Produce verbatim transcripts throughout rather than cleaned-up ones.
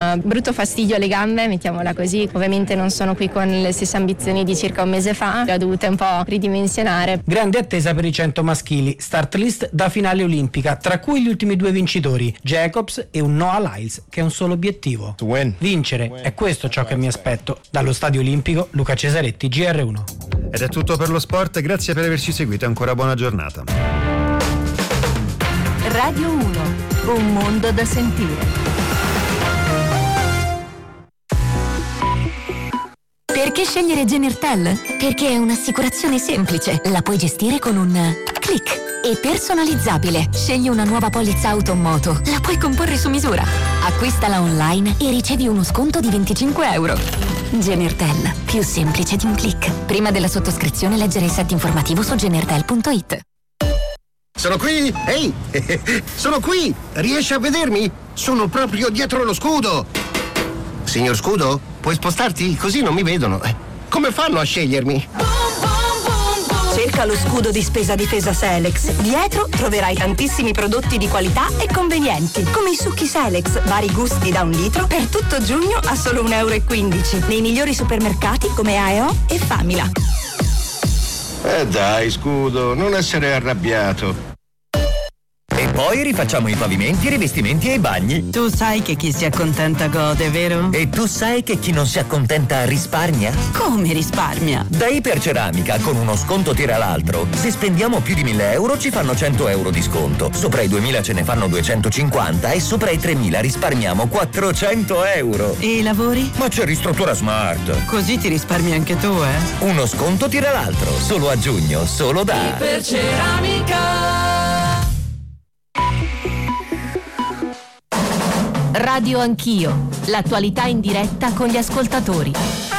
un brutto fastidio alle gambe, mettiamola così. Ovviamente non sono qui con le stesse ambizioni di circa un mese fa, le ho dovute un po' ridimensionare. Grande attesa per i cento maschili, start list da finale olimpica, tra cui gli ultimi due vincitori, Jacobs e un Noah Lyles, che ha un solo obiettivo: vincere. È questo ciò che mi aspetto. Dallo Stadio Olimpico, Luca Cesaretti, G R uno. Ed è tutto per lo sport, grazie per averci seguito, ancora buona giornata. Radio uno, un mondo da sentire. Perché scegliere Genertel? Perché è un'assicurazione semplice, la puoi gestire con un click. E personalizzabile. Scegli una nuova polizza auto o moto, la puoi comporre su misura. Acquistala online e ricevi uno sconto di venticinque euro. Genertel, più semplice di un click. Prima della sottoscrizione leggere il set informativo su genertel punto it. Sono qui! Ehi! Sono qui! Riesci a vedermi? Sono proprio dietro lo scudo! Signor Scudo, puoi spostarti? Così non mi vedono. Come fanno a scegliermi? Cerca lo scudo di spesa difesa Selex. Dietro troverai tantissimi prodotti di qualità e convenienti, come i succhi Selex, vari gusti da un litro, per tutto giugno a solo un euro e quindici, nei migliori supermercati come A E O e Famila. Eh dai, Scudo, non essere arrabbiato. E poi rifacciamo i pavimenti, i rivestimenti e i bagni. Tu sai che chi si accontenta gode, vero? E tu sai che chi non si accontenta risparmia? Come risparmia? Da Iperceramica, con uno sconto tira l'altro. Se spendiamo più di mille euro ci fanno cento euro di sconto. Sopra i duemila ce ne fanno duecentocinquanta e sopra i tremila risparmiamo quattrocento euro. E i lavori? Ma c'è Ristruttura Smart. Così ti risparmi anche tu, eh? Uno sconto tira l'altro. Solo a giugno, solo da Iperceramica. Radio Anch'io, l'attualità in diretta con gli ascoltatori.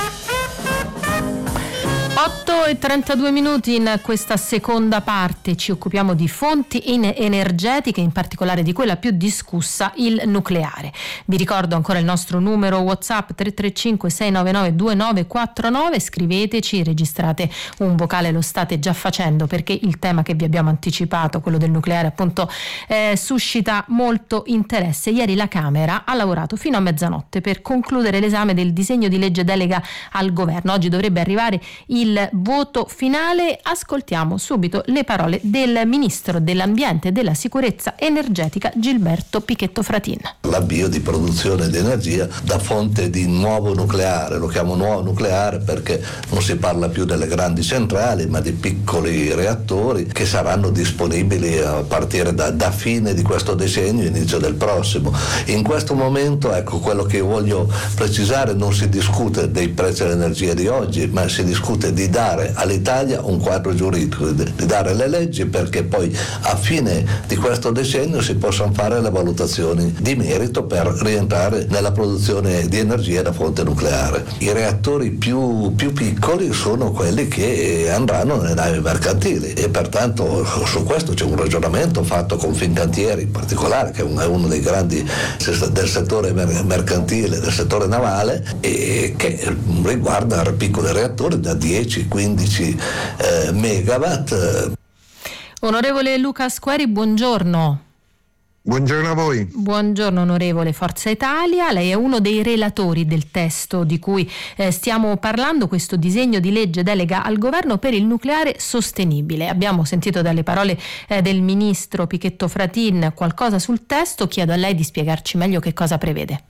otto e trentadue minuti in questa seconda parte ci occupiamo di fonti energetiche, in particolare di quella più discussa, il nucleare. Vi ricordo ancora il nostro numero WhatsApp tre tre cinque sei nove nove due nove quattro nove, scriveteci, registrate un vocale, lo state già facendo perché il tema che vi abbiamo anticipato, quello del nucleare appunto, eh, suscita molto interesse. Ieri la Camera ha lavorato fino a mezzanotte per concludere l'esame del disegno di legge delega al governo. Oggi dovrebbe arrivare il il voto finale. Ascoltiamo subito le parole del Ministro dell'Ambiente e della Sicurezza Energetica Gilberto Pichetto Fratin. L'avvio di produzione di energia da fonte di nuovo nucleare, lo chiamo nuovo nucleare perché non si parla più delle grandi centrali ma di piccoli reattori che saranno disponibili a partire da, da fine di questo decennio, inizio del prossimo. In questo momento, ecco, quello che voglio precisare, non si discute dei prezzi dell'energia di oggi, ma si discute di dare all'Italia un quadro giuridico, di dare le leggi perché poi a fine di questo decennio si possano fare le valutazioni di merito per rientrare nella produzione di energia da fonte nucleare. I reattori più, più piccoli sono quelli che andranno nelle navi mercantili e pertanto su questo c'è un ragionamento fatto con Fincantieri in particolare, che è uno dei grandi del settore mercantile, del settore navale, e che riguarda piccoli reattori da dieci quindici eh, megawatt. Onorevole Luca Squeri, buongiorno. Buongiorno a voi. Buongiorno onorevole. Forza Italia, lei è uno dei relatori del testo di cui eh, stiamo parlando, questo disegno di legge delega al governo per il nucleare sostenibile. Abbiamo sentito dalle parole eh, del ministro Pichetto Fratin qualcosa sul testo, chiedo a lei di spiegarci meglio che cosa prevede.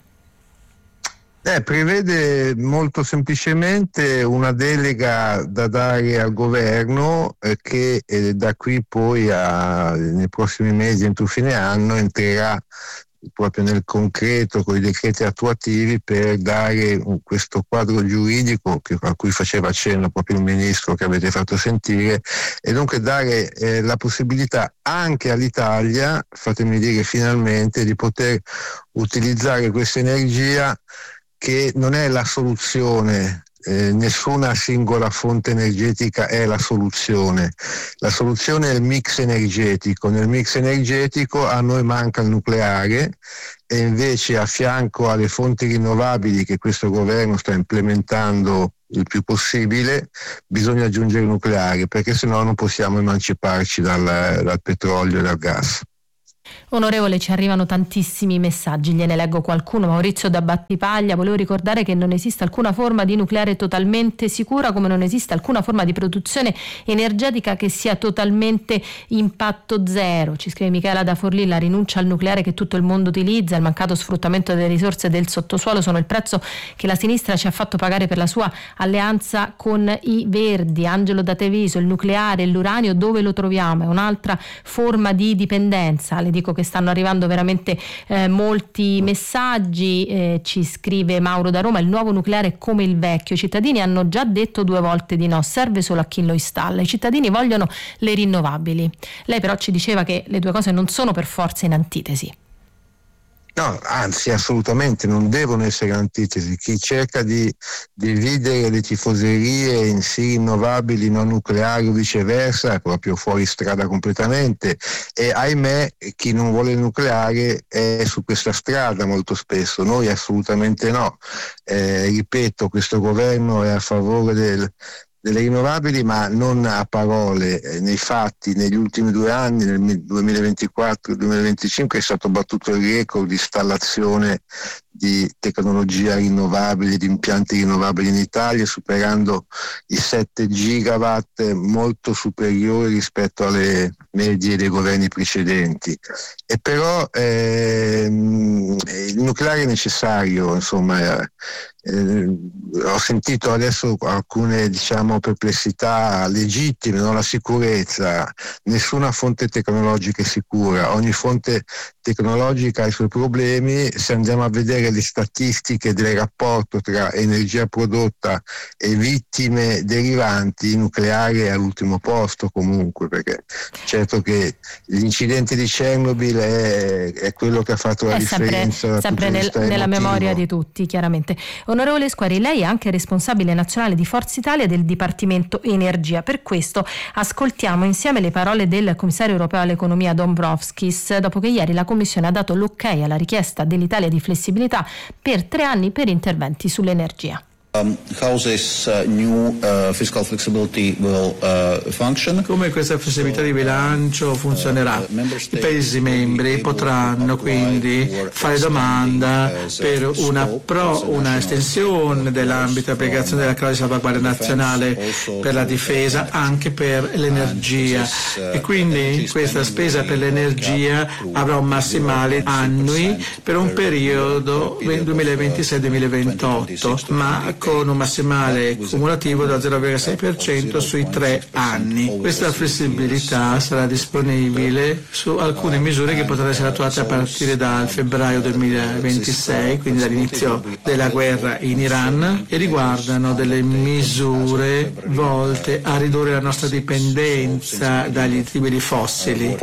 Eh, prevede molto semplicemente una delega da dare al governo eh, che eh, da qui poi a, nei prossimi mesi, entro fine anno, entrerà proprio nel concreto con i decreti attuativi per dare un, questo quadro giuridico che, a cui faceva accenno proprio il ministro che avete fatto sentire, e dunque dare eh, la possibilità anche all'Italia, fatemi dire finalmente, di poter utilizzare questa energia che non è la soluzione, eh, nessuna singola fonte energetica è la soluzione. La soluzione è il mix energetico. Nel mix energetico a noi manca il nucleare e invece a fianco alle fonti rinnovabili che questo governo sta implementando il più possibile bisogna aggiungere il nucleare, perché sennò non possiamo emanciparci dal, dal petrolio e dal gas. Onorevole, ci arrivano tantissimi messaggi, gliene leggo qualcuno. Maurizio da Battipaglia: volevo ricordare che non esiste alcuna forma di nucleare totalmente sicura, come non esiste alcuna forma di produzione energetica che sia totalmente impatto zero. Ci scrive Michela da Forlì: la rinuncia al nucleare che tutto il mondo utilizza, il mancato sfruttamento delle risorse del sottosuolo sono il prezzo che la sinistra ci ha fatto pagare per la sua alleanza con i Verdi. Angelo da Treviso: il nucleare e l'uranio dove lo troviamo? È un'altra forma di dipendenza. Le dico che stanno arrivando veramente eh, molti messaggi. Eh, ci scrive Mauro da Roma: il nuovo nucleare è come il vecchio, i cittadini hanno già detto due volte di no, serve solo a chi lo installa, i cittadini vogliono le rinnovabili. Lei però ci diceva che le due cose non sono per forza in antitesi. No, anzi, assolutamente non devono essere antitesi. Chi cerca di dividere le tifoserie in sì rinnovabili, non nucleari o viceversa è proprio fuori strada completamente, e ahimè chi non vuole il nucleare è su questa strada molto spesso. Noi assolutamente no. Eh, ripeto, questo governo è a favore del delle rinnovabili, ma non a parole, eh, nei fatti. Negli ultimi due anni, nel duemilaventiquattro e duemilaventicinque, è stato battuto il record di installazione di tecnologia rinnovabile, di impianti rinnovabili in Italia, superando i sette gigawatt, molto superiori rispetto alle medie dei governi precedenti. E però ehm, il nucleare è necessario, insomma. Eh, ho sentito adesso alcune, diciamo, perplessità legittime, no? La sicurezza, nessuna fonte tecnologica è sicura, ogni fonte tecnologica ha i suoi problemi. Se andiamo a vedere le statistiche del rapporto tra energia prodotta e vittime derivanti, il nucleare è all'ultimo posto comunque, perché certo che l'incidente di Chernobyl è, è quello che ha fatto la è differenza sempre, sempre nel, nella memoria di tutti, chiaramente. Onorevole Squari, lei è anche responsabile nazionale di Forza Italia del Dipartimento Energia. Per questo ascoltiamo insieme le parole del commissario europeo all'economia Dombrovskis, dopo che ieri la Commissione ha dato l'ok alla richiesta dell'Italia di flessibilità per tre anni per interventi sull'energia. Um, how this uh, new uh, fiscal flexibility will uh, function. Come questa flessibilità di bilancio funzionerà? I Paesi membri potranno quindi fare domanda per una, pro, una estensione dell'ambito di applicazione della clausola di salvaguardia nazionale per la difesa anche per l'energia, e quindi questa spesa per l'energia avrà un massimale annui per un periodo duemilaventisei duemilaventotto, ma con un massimale cumulativo da zero virgola sei per cento sui tre anni. Questa flessibilità sarà disponibile su alcune misure che potranno essere attuate a partire dal febbraio duemilaventisei, quindi dall'inizio della guerra in Iran, e riguardano delle misure volte a ridurre la nostra dipendenza dagli tribili fossili.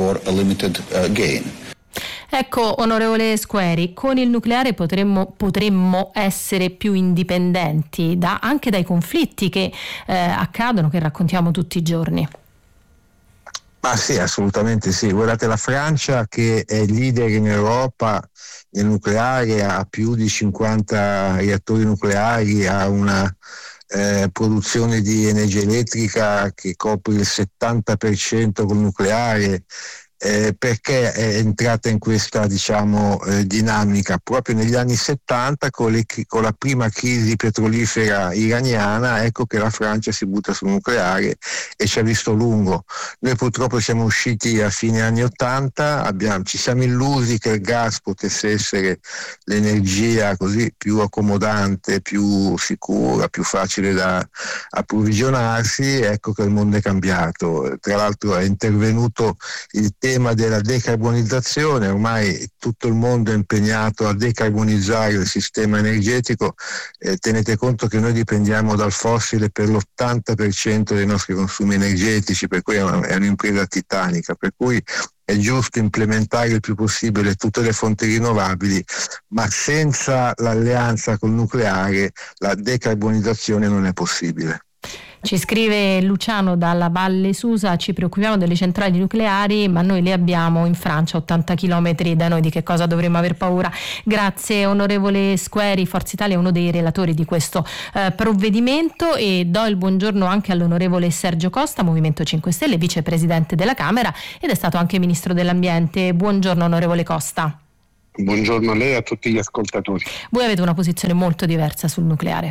Ecco, onorevole Squeri, con il nucleare potremmo, potremmo essere più indipendenti da, anche dai conflitti che eh, accadono, che raccontiamo tutti i giorni. Ah sì, assolutamente sì. Guardate, la Francia, che è leader in Europa nel nucleare, ha più di cinquanta reattori nucleari, ha una eh, produzione di energia elettrica che copre il settanta per cento col nucleare. Eh, perché è entrata in questa, diciamo, eh, dinamica proprio negli anni settanta con, le, con la prima crisi petrolifera iraniana. Ecco che la Francia si butta sul nucleare e ci ha visto lungo. Noi purtroppo siamo usciti a fine anni ottanta, abbiamo, ci siamo illusi che il gas potesse essere l'energia così più accomodante, più sicura, più facile da approvvigionarsi. Ecco che il mondo è cambiato. Tra l'altro è intervenuto il tema della decarbonizzazione, ormai tutto il mondo è impegnato a decarbonizzare il sistema energetico. Eh, tenete conto che noi dipendiamo dal fossile per l'ottanta per cento dei nostri consumi energetici, per cui è, una, è un'impresa titanica, per cui è giusto implementare il più possibile tutte le fonti rinnovabili, ma senza l'alleanza col nucleare la decarbonizzazione non è possibile. Ci scrive Luciano dalla Valle Susa: ci preoccupiamo delle centrali nucleari, ma noi le abbiamo in Francia, ottanta chilometri da noi, di che cosa dovremmo aver paura? Grazie onorevole Squeri. Forza Italia è uno dei relatori di questo eh, provvedimento, e do il buongiorno anche all'onorevole Sergio Costa, Movimento cinque Stelle, vicepresidente della Camera ed è stato anche ministro dell'ambiente. Buongiorno onorevole Costa. Buongiorno a lei e a tutti gli ascoltatori. Voi avete una posizione molto diversa sul nucleare.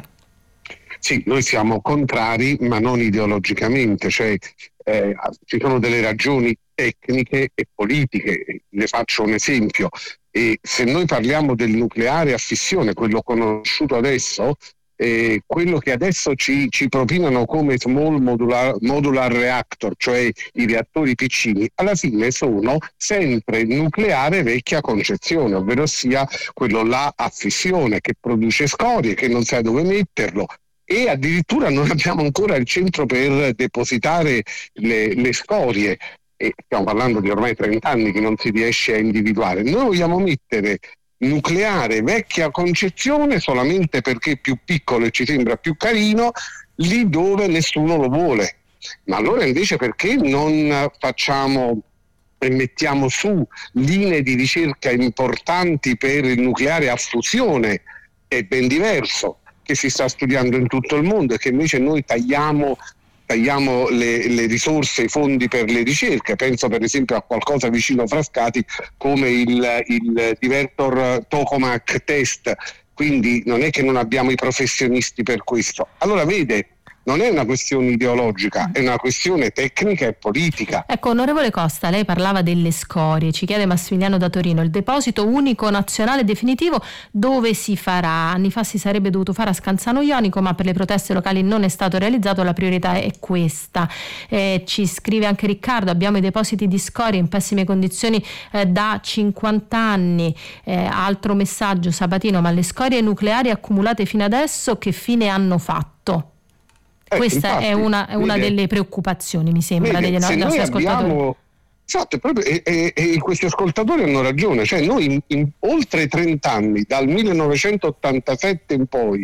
Sì, noi siamo contrari, ma non ideologicamente, cioè eh, ci sono delle ragioni tecniche e politiche. Le faccio un esempio: e se noi parliamo del nucleare a fissione, quello conosciuto adesso, eh, quello che adesso ci, ci propinano come small modular, modular reactor, cioè i reattori piccini, alla fine sono sempre nucleare vecchia concezione, ovvero sia quello là a fissione che produce scorie, che non sa dove metterlo. E addirittura non abbiamo ancora il centro per depositare le, le scorie, e stiamo parlando di ormai trenta anni che non si riesce a individuare. Noi vogliamo mettere nucleare vecchia concezione solamente perché è più piccolo e ci sembra più carino lì dove nessuno lo vuole. Ma allora invece perché non facciamo e mettiamo su linee di ricerca importanti per il nucleare a fusione? È ben diverso, che si sta studiando in tutto il mondo e che invece noi tagliamo, tagliamo le, le risorse, i fondi per le ricerche. Penso per esempio a qualcosa vicino a Frascati come il, il divertor tokamak test, quindi non è che non abbiamo i professionisti per questo. Allora vede, non è una questione ideologica, è una questione tecnica e politica. Ecco, onorevole Costa, lei parlava delle scorie, ci chiede Massimiliano da Torino: il deposito unico nazionale definitivo dove si farà? Anni fa si sarebbe dovuto fare a Scanzano Ionico, ma per le proteste locali non è stato realizzato, la priorità è questa. Eh, ci scrive anche Riccardo: abbiamo i depositi di scorie in pessime condizioni eh, da cinquanta anni. Eh, altro messaggio Sabatino: ma le scorie nucleari accumulate fino adesso che fine hanno fatto? Eh, Questa infatti, è una, è una vede, delle preoccupazioni, mi sembra, vede, degli se nostri noi ascoltatori. Abbiamo, esatto, proprio, e, e, e questi ascoltatori hanno ragione, cioè noi in, in oltre trenta anni, dal millenovecentottantasette in poi,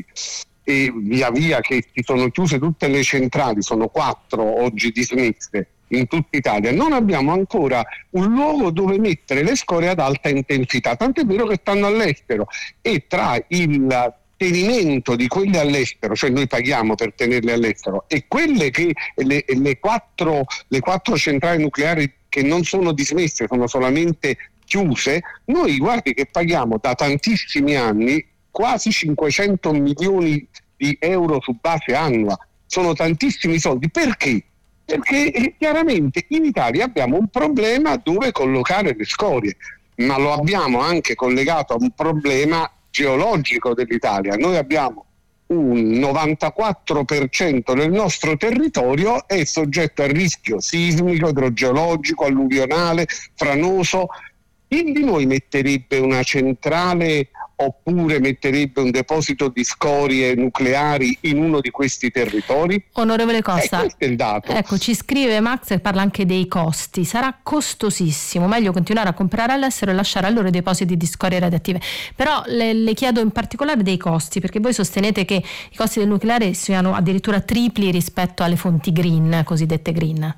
e via via che si sono chiuse tutte le centrali, sono quattro oggi dismesse in tutta Italia, non abbiamo ancora un luogo dove mettere le scorie ad alta intensità, tant'è vero che stanno all'estero, e tra il tenimento di quelle all'estero, cioè noi paghiamo per tenerle all'estero, e quelle che le, le, quattro, le quattro centrali nucleari che non sono dismesse, sono solamente chiuse, noi guardi che paghiamo da tantissimi anni quasi cinquecento milioni di euro su base annua. Sono tantissimi soldi. Perché? Perché chiaramente in Italia abbiamo un problema dove collocare le scorie, ma lo abbiamo anche collegato a un problema geologico dell'Italia. Noi abbiamo un novantaquattro per cento del nostro territorio è soggetto a rischio sismico, idrogeologico, alluvionale, franoso. Chi di noi metterebbe una centrale oppure metterebbe un deposito di scorie nucleari in uno di questi territori? Onorevole Costa, eh, questo è il dato. Ecco, ci scrive Max e parla anche dei costi. Sarà costosissimo, meglio continuare a comprare all'estero e lasciare a loro i depositi di scorie radioattive. Però le, le chiedo in particolare dei costi, perché voi sostenete che i costi del nucleare siano addirittura tripli rispetto alle fonti green, cosiddette green.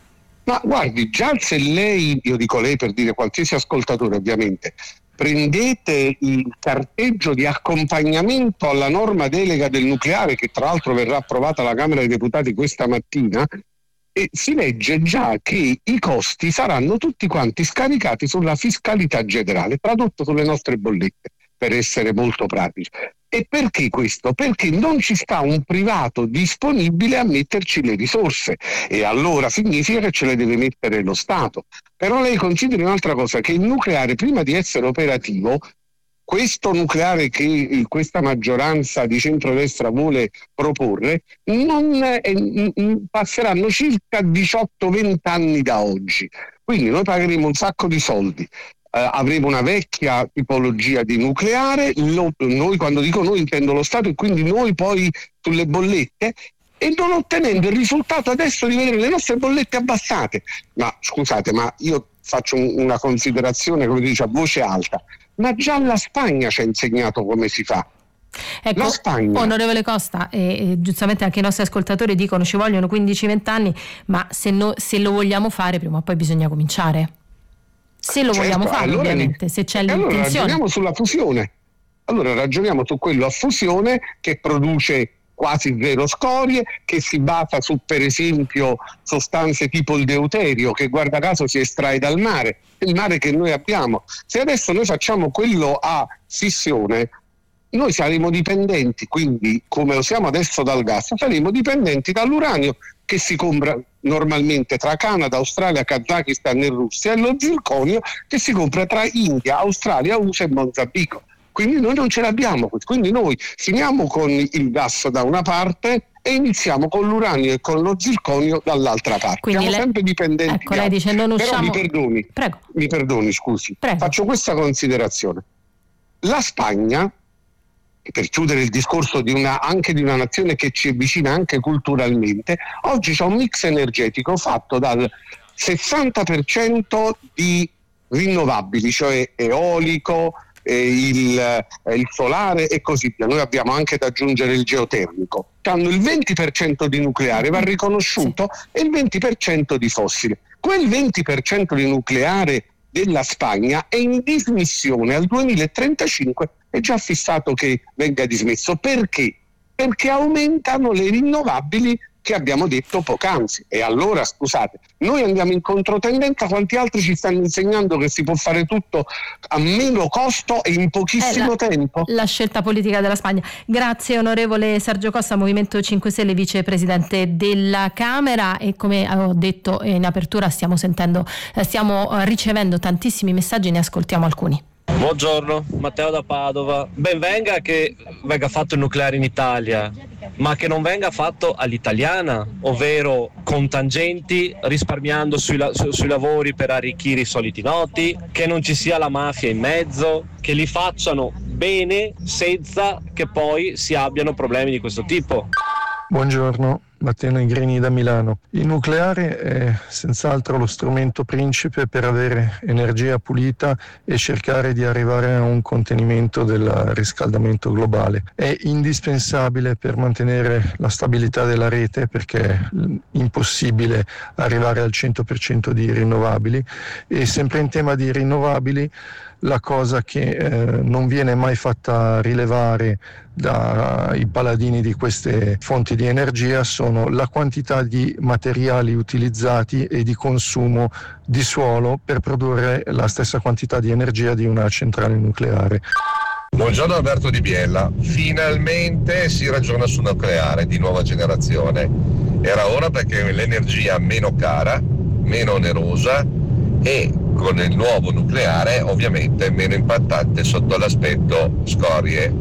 Ma guardi, già se lei, io dico lei per dire qualsiasi ascoltatore ovviamente, prendete il carteggio di accompagnamento alla norma delega del nucleare, che tra l'altro verrà approvata alla Camera dei Deputati questa mattina, e si legge già che i costi saranno tutti quanti scaricati sulla fiscalità generale, tradotto sulle nostre bollette, per essere molto pratici. E perché questo? Perché non ci sta un privato disponibile a metterci le risorse, e allora significa che ce le deve mettere lo Stato. Però lei consideri un'altra cosa, che il nucleare, prima di essere operativo, questo nucleare che questa maggioranza di centrodestra vuole proporre, non è, passeranno circa diciotto venti anni da oggi. Quindi noi pagheremo un sacco di soldi. Uh, avremo una vecchia tipologia di nucleare, lo, noi quando dico noi intendo lo Stato, e quindi noi poi sulle bollette, e non ottenendo il risultato adesso di vedere le nostre bollette abbassate. Ma scusate, ma io faccio un, una considerazione, come dice, a voce alta, ma già la Spagna ci ha insegnato come si fa. Ecco, La Spagna. Onorevole Costa, e, e giustamente anche i nostri ascoltatori dicono ci vogliono quindici venti anni, ma se, no, se lo vogliamo fare prima o poi bisogna cominciare. Se lo certo, vogliamo fare, allora, ovviamente, se c'è allora l'intenzione. Ragioniamo sulla fusione. Allora ragioniamo su quello a fusione che produce quasi zero scorie, che si basa su per esempio sostanze tipo il deuterio che guarda caso si estrae dal mare, il mare che noi abbiamo. Se adesso noi facciamo quello a fissione, noi saremo dipendenti, quindi come lo siamo adesso dal gas, saremo dipendenti dall'uranio che si compra normalmente tra Canada, Australia, Kazakistan e Russia, e lo zirconio che si compra tra India, Australia, U S A e Mozambico. Quindi noi non ce l'abbiamo, quindi noi finiamo con il gas da una parte e iniziamo con l'uranio e con lo zirconio dall'altra parte. Quindi Siamo lei, sempre dipendenti. Ecco, lei dice non usciamo... Però mi perdoni, Prego. mi perdoni, scusi. Prego. Faccio questa considerazione. La Spagna, per chiudere il discorso di una, anche di una nazione che ci avvicina anche culturalmente, oggi c'è un mix energetico fatto dal sessanta per cento di rinnovabili, cioè eolico, Il, eh, il solare e così via. Noi abbiamo anche da aggiungere il geotermico. Hanno il venti per cento di nucleare, va riconosciuto, e il venti per cento di fossile. Quel venti per cento di nucleare della Spagna è in dismissione al duemilatrentacinque, è già fissato che venga dismesso. Perché? Perché aumentano le rinnovabili che abbiamo detto poc'anzi. E allora, scusate, noi andiamo in controtendenza, quanti altri ci stanno insegnando che si può fare tutto a meno costo e in pochissimo la, tempo? La scelta politica della Spagna. Grazie onorevole Sergio Costa, Movimento cinque Stelle, vicepresidente della Camera. E come ho detto in apertura stiamo sentendo, stiamo ricevendo tantissimi messaggi, ne ascoltiamo alcuni. Buongiorno, Matteo da Padova. Ben venga che venga fatto il nucleare in Italia, ma che non venga fatto all'italiana, ovvero con tangenti, risparmiando sui, la- su- sui lavori per arricchire i soliti noti, che non ci sia la mafia in mezzo, che li facciano bene senza che poi si abbiano problemi di questo tipo. Buongiorno, Matteo Negrini da Milano. Il nucleare è senz'altro lo strumento principe per avere energia pulita e cercare di arrivare a un contenimento del riscaldamento globale. È indispensabile per mantenere la stabilità della rete, perché è impossibile arrivare al cento per cento di rinnovabili. E sempre in tema di rinnovabili, la cosa che eh, non viene mai fatta rilevare dai paladini di queste fonti di energia sono la quantità di materiali utilizzati e di consumo di suolo per produrre la stessa quantità di energia di una centrale nucleare. Buongiorno Alberto Di Biella, finalmente si ragiona su nucleare di nuova generazione. Era ora, perché l'energia meno cara, meno onerosa e con il nuovo nucleare ovviamente meno impattante sotto l'aspetto scorie.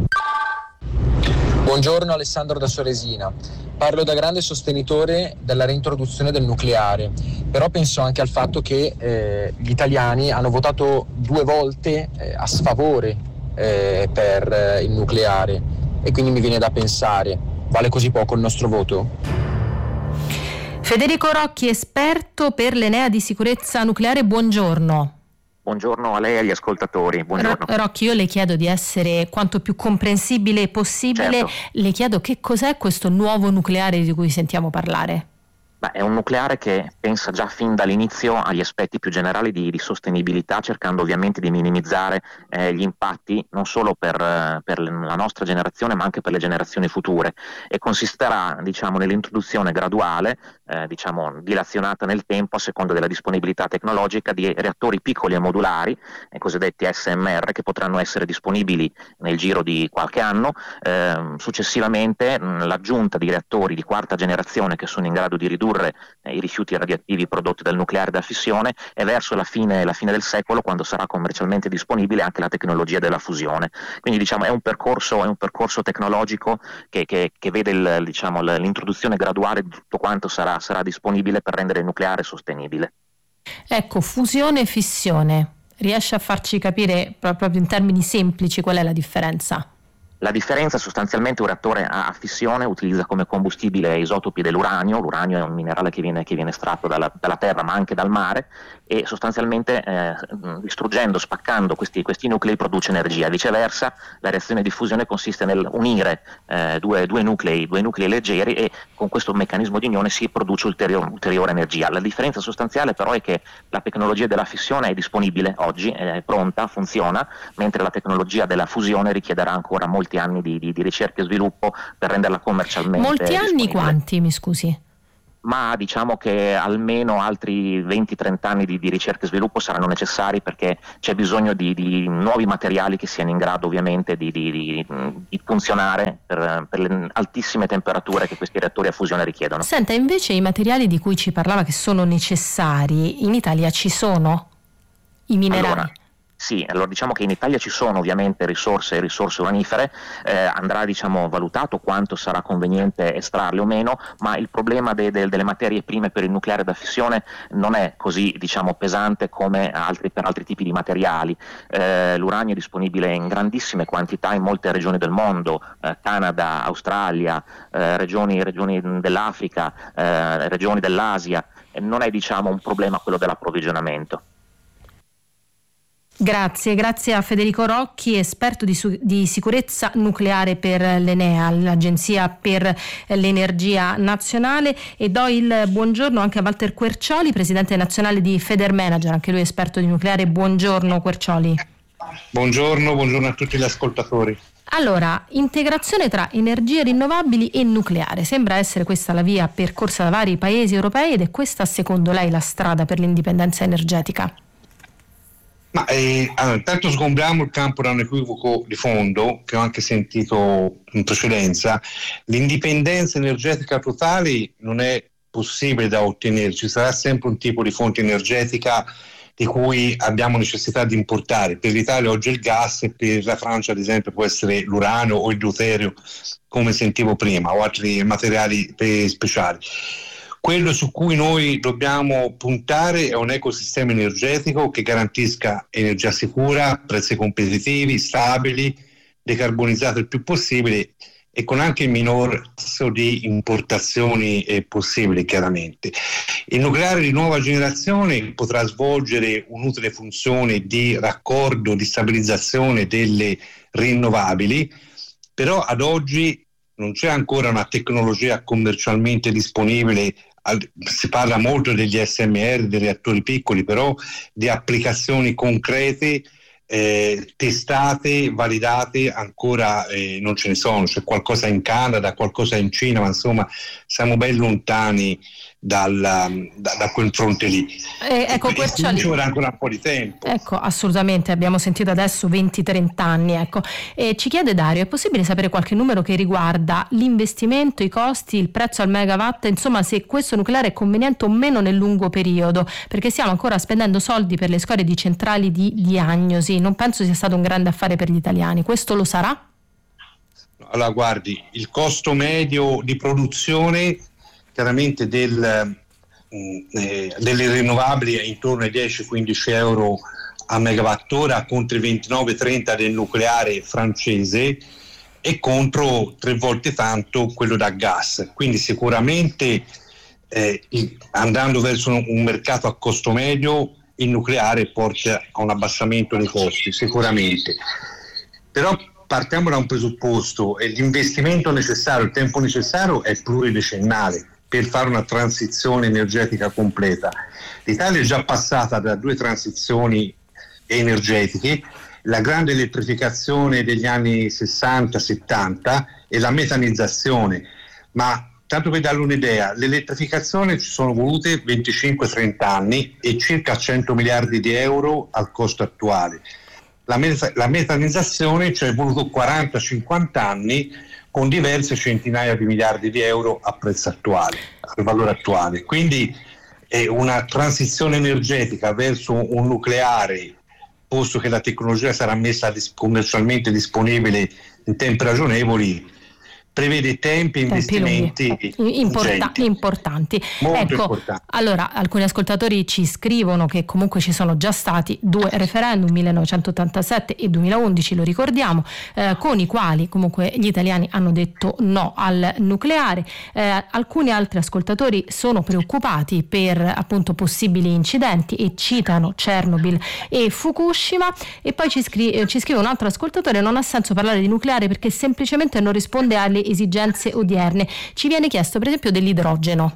Buongiorno, Alessandro da Soresina. Parlo da grande sostenitore della reintroduzione del nucleare, però penso anche al fatto che eh, gli italiani hanno votato due volte eh, a sfavore eh, per eh, il nucleare, e quindi mi viene da pensare, vale così poco il nostro voto? Federico Rocchi, esperto per l'Enea di sicurezza nucleare, buongiorno. Buongiorno a lei e agli ascoltatori. Buongiorno. Ro- Rocchi, io le chiedo di essere quanto più comprensibile possibile. Certo. Le chiedo che cos'è questo nuovo nucleare di cui sentiamo parlare. Beh, è un nucleare che pensa già fin dall'inizio agli aspetti più generali di, di sostenibilità, cercando ovviamente di minimizzare eh, gli impatti non solo per, eh, per la nostra generazione ma anche per le generazioni future, e consisterà, diciamo, nell'introduzione graduale, eh, diciamo dilazionata nel tempo a seconda della disponibilità tecnologica, di reattori piccoli e modulari, i cosiddetti S M R, che potranno essere disponibili nel giro di qualche anno. Eh, successivamente mh, l'aggiunta di reattori di quarta generazione che sono in grado di ridurre i rifiuti radioattivi prodotti dal nucleare da fissione, e verso la fine, la fine del secolo, quando sarà commercialmente disponibile anche la tecnologia della fusione. Quindi diciamo è un percorso, è un percorso tecnologico che, che, che vede il, diciamo, l'introduzione graduale di tutto quanto sarà, sarà disponibile per rendere il nucleare sostenibile. Ecco, fusione e fissione, riesce a farci capire proprio in termini semplici qual è la differenza? La differenza sostanzialmente un reattore a fissione utilizza come combustibile isotopi dell'uranio, l'uranio è un minerale che viene, che viene estratto dalla, dalla terra ma anche dal mare e sostanzialmente eh, distruggendo, spaccando questi, questi nuclei produce energia. Viceversa la reazione di fusione consiste nel unire eh, due, due, nuclei, due nuclei leggeri e con questo meccanismo di unione si produce ulteriore, ulteriore energia. La differenza sostanziale però è che la tecnologia della fissione è disponibile oggi, è pronta, funziona, mentre la tecnologia della fusione richiederà ancora molti anni di, di, di ricerca e sviluppo per renderla commercialmente molti anni disponibile. Quanti, mi scusi? Ma diciamo che almeno altri venti trenta anni di, di ricerca e sviluppo saranno necessari, perché c'è bisogno di, di nuovi materiali che siano in grado ovviamente di, di, di, di funzionare per, per le altissime temperature che questi reattori a fusione richiedono. Senta, invece i materiali di cui ci parlava che sono necessari in Italia ci sono? I minerali? Allora, sì, allora diciamo che in Italia ci sono ovviamente risorse risorse uranifere, eh, andrà diciamo valutato quanto sarà conveniente estrarle o meno, ma il problema de, de, delle materie prime per il nucleare da fissione non è così diciamo pesante come altri, per altri tipi di materiali. Eh, l'uranio è disponibile in grandissime quantità in molte regioni del mondo, eh, Canada, Australia, eh, regioni, regioni dell'Africa, eh, regioni dell'Asia, eh, non è diciamo un problema quello dell'approvvigionamento. Grazie, grazie a Federico Rocchi, esperto di, su- di sicurezza nucleare per l'Enea, l'Agenzia per l'Energia Nazionale, e do il buongiorno anche a Walter Quercioli, presidente nazionale di Federmanager, anche lui esperto di nucleare. Buongiorno Quercioli. Buongiorno, buongiorno a tutti gli ascoltatori. Allora, integrazione tra energie rinnovabili e nucleare, sembra essere questa la via percorsa da vari paesi europei, ed è questa secondo lei la strada per l'indipendenza energetica? Ma eh, allora, intanto sgombriamo il campo da un equivoco di fondo che ho anche sentito in precedenza. L'indipendenza energetica totale non è possibile da ottenere, ci sarà sempre un tipo di fonte energetica di cui abbiamo necessità di importare. Per l'Italia oggi è il gas, e per la Francia ad esempio può essere l'uranio o il deuterio, come sentivo prima, o altri materiali speciali. Quello su cui noi dobbiamo puntare è un ecosistema energetico che garantisca energia sicura, prezzi competitivi, stabili, decarbonizzato il più possibile e con anche il minor tasso di importazioni eh, possibili, chiaramente. Il nucleare di nuova generazione potrà svolgere un'utile funzione di raccordo, di stabilizzazione delle rinnovabili, però ad oggi non c'è ancora una tecnologia commercialmente disponibile. Si parla molto degli S M R, dei reattori piccoli, però di applicazioni concrete, eh, testate, validate, ancora eh, non ce ne sono. C'è qualcosa in Canada, qualcosa in Cina, ma insomma siamo ben lontani dal, da, da quel fronte lì. Eh, ecco, Quercioli, ci vorrà ancora un po' di tempo. Ecco, assolutamente, abbiamo sentito adesso venti trenta anni. Ecco. E ci chiede Dario, è possibile sapere qualche numero che riguarda l'investimento, i costi, il prezzo al megawatt, insomma se questo nucleare è conveniente o meno nel lungo periodo, perché stiamo ancora spendendo soldi per le scorie di centrali di diagnosi, non penso sia stato un grande affare per gli italiani, questo lo sarà? Allora guardi, il costo medio di produzione chiaramente del, eh, delle rinnovabili è intorno ai dieci quindici euro a megawattora, contro i ventinove trenta del nucleare francese e contro tre volte tanto quello da gas. Quindi sicuramente eh, andando verso un, un mercato a costo medio, il nucleare porta a un abbassamento dei costi, sicuramente. Però partiamo da un presupposto: l'investimento necessario, il tempo necessario è pluridecennale per fare una transizione energetica completa. L'Italia è già passata da due transizioni energetiche, la grande elettrificazione degli anni sessanta settanta e la metanizzazione, ma tanto per darle un'idea, l'elettrificazione ci sono volute venticinque trenta anni e circa cento miliardi di euro al costo attuale. La, met- la metanizzazione ci è voluto quaranta cinquanta anni con diverse centinaia di miliardi di euro a prezzo attuale, al valore attuale. Quindi è una transizione energetica verso un nucleare, posto che la tecnologia sarà messa dis- commercialmente disponibile in tempi ragionevoli, prevede tempi e investimenti Importa- importanti. Molto ecco, importanti. Allora, alcuni ascoltatori ci scrivono che comunque ci sono già stati due referendum, millenovecentottantasette e duemilaundici, lo ricordiamo, eh, con i quali comunque gli italiani hanno detto no al nucleare. Eh, alcuni altri ascoltatori sono preoccupati per appunto possibili incidenti e citano Chernobyl e Fukushima, e poi ci, scri- ci scrive un altro ascoltatore: non ha senso parlare di nucleare perché semplicemente non risponde alle esigenze odierne. Ci viene chiesto per esempio dell'idrogeno.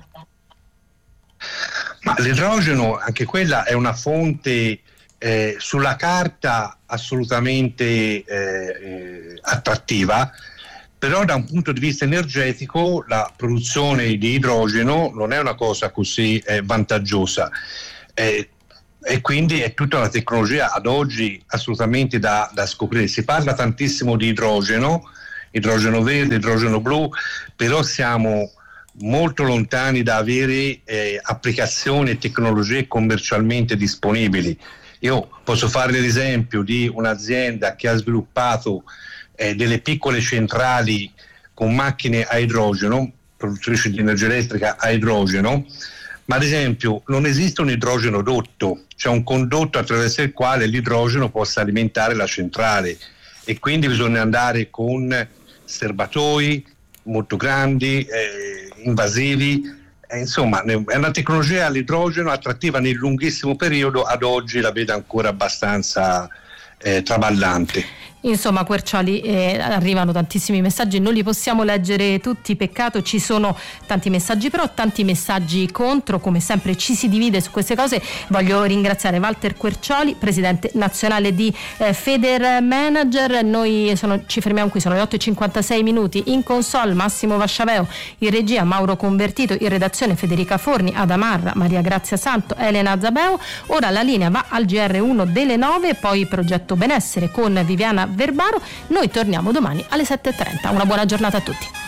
Ma l'idrogeno, anche quella è una fonte eh, sulla carta assolutamente eh, eh, attrattiva, però da un punto di vista energetico la produzione di idrogeno non è una cosa così eh, vantaggiosa, eh, e quindi è tutta una tecnologia ad oggi assolutamente da, da scoprire. Si parla tantissimo di idrogeno, idrogeno verde, idrogeno blu, però siamo molto lontani da avere eh, applicazioni e tecnologie commercialmente disponibili. Io posso fare l'esempio di un'azienda che ha sviluppato eh, delle piccole centrali con macchine a idrogeno, produttrici di energia elettrica a idrogeno, ma ad esempio non esiste un idrogenodotto, c'è un condotto attraverso il quale l'idrogeno possa alimentare la centrale, e quindi bisogna andare con serbatoi molto grandi, eh, invasivi, eh, insomma è una tecnologia all'idrogeno attrattiva nel lunghissimo periodo, ad oggi la vedo ancora abbastanza eh, traballante. Insomma, Quercioli, eh, arrivano tantissimi messaggi, non li possiamo leggere tutti, peccato, ci sono tanti messaggi però, tanti messaggi contro, come sempre ci si divide su queste cose. Voglio ringraziare Walter Quercioli, presidente nazionale di eh, Federmanager. Noi sono, ci fermiamo qui, sono le otto e cinquantasei minuti. In console Massimo Vasciaveo, in regia Mauro Convertito, in redazione Federica Forni, Adamarra, Maria Grazia Santo, Elena Zabeo. Ora la linea va al G R uno delle nove, poi Progetto Benessere con Viviana Verbaro. Noi torniamo domani alle sette e trenta. Una buona giornata a tutti.